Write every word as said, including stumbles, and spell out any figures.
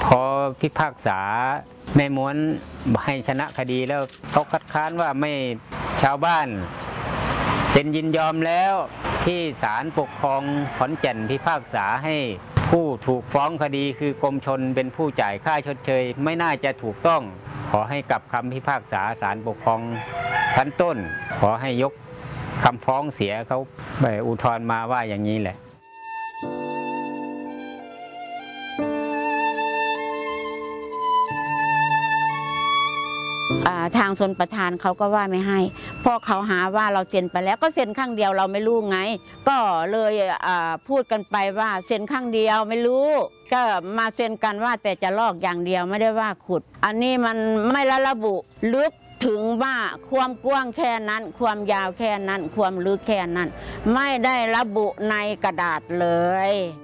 พอพิพากษาแม่ม้วนให้ชนะคดีแล้วเขาคัดค้านว่าไม่ชาวบ้านเซ็นยินยอมแล้วที่ศาลปกครองขอนแก่นพิพากษาให้ผู้ถูกฟ้องคดีคือกรมชลเป็นผู้จ่ายค่าชดเชยไม่น่าจะถูกต้องขอให้กลับคำพิพากษาศาลปกครองชั้นต้นขอให้ยกคำฟ้องเสียเขาไปอุทธรณ์มาว่าอย่างนี้แหละทางชนประธานเขาก็ว่าไม่ให้เพราะเขาหาว่าเราเซ็นไปแล้วก็เซ็นข้างเดียวเราไม่รู้ไงก็เลยพูดกันไปว่าเซ็นข้างเดียวไม่รู้ก็มาเซ็นกันว่าแต่จะลอกอย่างเดียวไม่ได้ว่าขุดอันนี้มันไม่ระบุลึกถึงว่าความกว้างแค่นั้นความยาวแค่นั้นความลึกแค่นั้นไม่ได้ระบุในกระดาษเลย